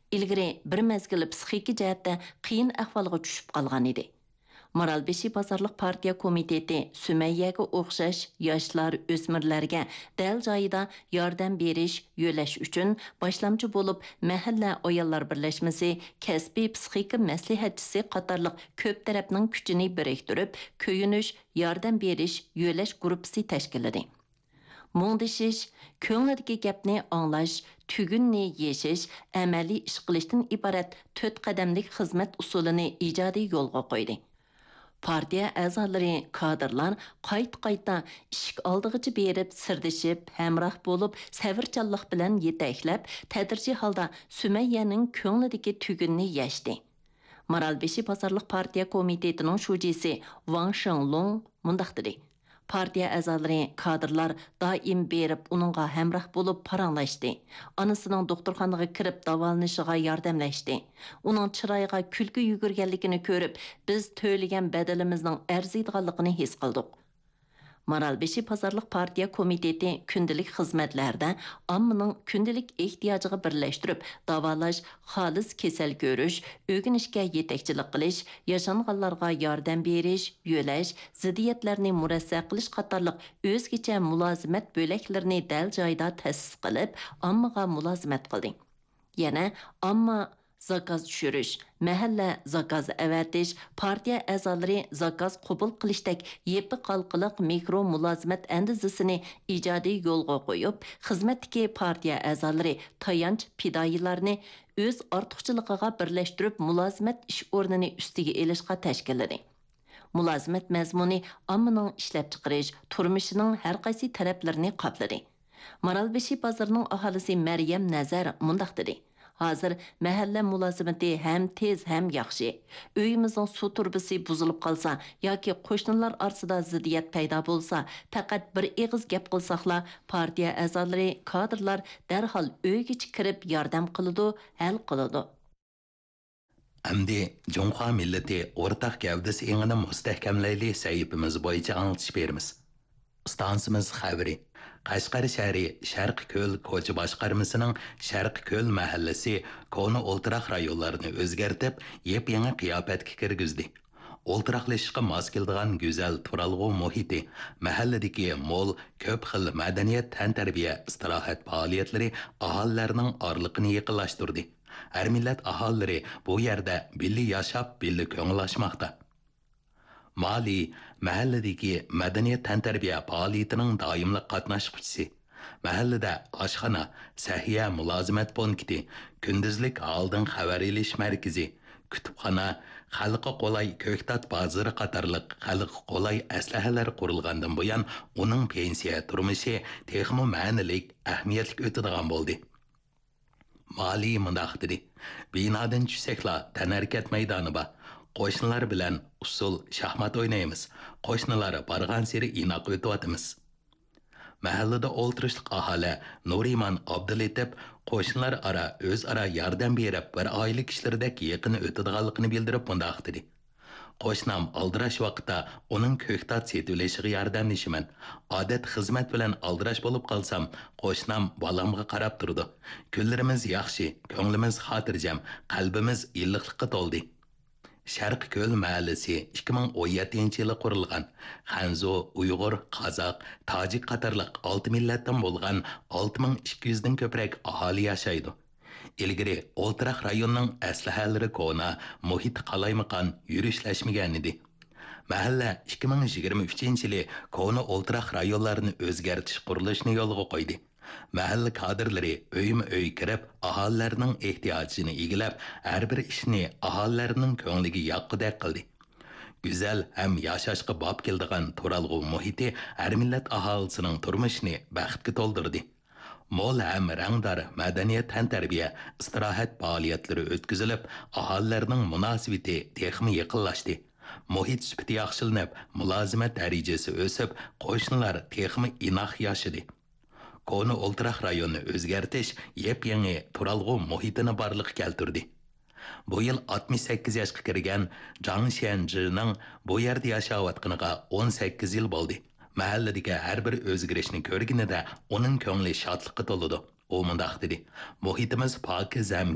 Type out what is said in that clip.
ilgari bir mezgil psixiki jihatda qiyin ahvolga tushib qolgan edi. Maralbeshi Bazarlıq Partiya Komiteti Sümeyye'ge o'xshash yoshlar, o'smirlarga dal joyida yordam berish, yo'lash uchun boshlamchi bo'lib mahalla ayollar birlashmasi, kasbiy psixika maslahatchisi qatorliq ko'p tarafning kuchini biriktirib, ko'yinish, yordam berish, yo'lash guruhi tashkilladi. Muңdishish, ko'nglidagi gapni anglash, tugunni yeshish, amaliy ish qilishdan iborat 4 qadamlik xizmat usulini ijodiy yo'lga qo'ydi. Partiya a'zolari, kadrlar qayta ishik oldig'icha berib, sirdishib, hamroh bo'lib, savrchanlik bilan yetaklab, tadrijiy holda Sümeyye'ning ko'nglidagi tugunni yashdi. Maralbeshi Bazarlıq Partiya Komitetining shujisi Wang Shenglong mundaq dedi. Partiya a'zolari, kadrlar doim berib, uningga hamroh bo'lib paranglashdi. Onasining doktorxonaga kirib davolanishiga yordamlashdi. Uning chiroyiga kulgi yugurganligini ko'rib, biz to'lagan badalimizning arziydiganligini his qildik. Maralbeshi Bazarlıq Partiya Komiteti kundalik xizmatlarda ommaning kundalik ehtiyojiga birlashtirib, davolash, xolis kasal ko'rish, o'rganishga yetakchilik qilish, yashanganlarga yordam berish, yo'lash, ziddiyatlarni murassa qilish qatorliq o'zgacha mulozimat bo'laklarini dal joyda ta'sis qilib, ommaga mulozimat qildi. Yana omma zakaz tushirish, mahalla zakaz avatish, partiya a'zolari zakaz qabul qilishdek yepi qalqiliq mikro mulozimat andizisini ijodiy yo'lga qo'yib, xizmatdagi partiya a'zolari tayanch fidoyilarni o'z ortiqchiligiga birlashtirib, mulozimat ish o'rnini ustiga elishga tashkilladi. Mulozimat mazmuni ommaning ishlab chiqarish, turmushining har qaysi taraflarini qopladi. Maralbeshi bozorining aholisi Maryam Nazar mundaq dedi. Hazır mahalla mulozimati ham tez ham yaxshi. Uyimizning suv turbasi buzilib qolsa yoki qo'shnilar orasida ziddiyat paydo bo'lsa, faqat bir eg'iz gap qilsaqla, partiya a'zolari, kadrlar darhol uyga kirib yordam qiladi, hal qiladi. Amdi Jonqa millati o'rtaq gavdasi engini mustahkamlayli sahifamiz bo'yicha anglitish beramiz. Stansimiz xabari. Qashqar shahri Sharq Ko'l ko'cha boshqarmasining Sharq Ko'l mahallasi Koni o'ltiraq rayonlarini o'zgartib, yep-yangi qiyofatga kirgizdi. O'ltiraqlashishga mos keladigan go'zal turalg'u muhiti, mahalladagi mo'l ko'p xil madaniyat, tantarbiya, istirohat faoliyatlari aholilarning orliqini yaqinlashtirdi. Har millat aholilari bu yerda birga yashab, birga ko'ngillashmoqda. Mali, mahalladagi madaniyat tantarbiya faoliyatining doimli qatnashchisi. Mahallada oshxona, sahiya mulozimat punkti, kunduzlik oldin xabar olish markazi, kutubxona, xalqqa qulay ko'ktat bozori qatorliq xalqqa qulay aslahalar qurilgandan buyon uning pensiya turmushi texmo ma'nilik, ahamiyatli o'tadigan bo'ldi. Mali mundaq dedi. Binodan tushsakla tanarkat maydoni bor. Qo'shnilar bilan usul shaxmat o'ynaymiz. Qo'shnilar bargan seri inoq o'tyapmiz. Mahallada o'ltirishliq aholi Nuriman Abduletib qo'shnilar ara o'zaro yordam berib, bir oila kishilardek yaqin o'tadiganligini bildirib bundaq dedi. Qo'shnam aldirash vaqtida uning ko'ktat setilishiga yordamlashiman. Odat xizmat bilan aldirash bo'lib qolsam, qo'shnam bolamga qarab turdi. Kunlarimiz yaxshi, ko'nglimiz xotirjam, qalbimiz illiqlikka to'ldi. Sharq Ko'l mahallasi 2017-yili qurilgan. Xanzo, Uyg'ur, Qozoq, Tojik qatorliq 6 millatdan bo'lgan 6200 dan ko'proq aholi yashaydi. Ilgari o'ltiraq rayonning aslahalari ko'na, muhit qalaymaqan, yurishlashmagan edi. Mahalla 2023-yili ko'na o'ltiraq rayonlarini o'zgartirish qurilishini yo'lga qo'ydi. Mahalla kadrlari uyma-uy kirib, aholilarning ehtiyojini egilab, har bir ishni aholilarning ko'ngliga yoqqidek qildi. Güzel ham yashashga bob keldigan turalg'u muhiti har millat aholisining turmushini baxtga to'ldirdi. Mo'l ham rangdor madaniyat tantarbiya, istirohat faoliyatlari o'tkazilib, aholilarning munosabati texmi yaqinlashdi. Muhit sifati yaxshilanib, mulozimat darajasi o'sib, qo'shnilar texmi inoq yashadi. Koni o'ltiraq rayonni o'zgartish yep-yangi turalg'u muhitini barliq keltirdi. Bu yil 68 yoshga kirgan Zhang Xianzhining bu yerda yashayotganiga 18 yil bo'ldi. Mahalladagi har bir o'zgarishni ko'rganida uning ko'ngli shodlikka to'ladi. U mundaq dedi: "Muhitimiz pokiz ham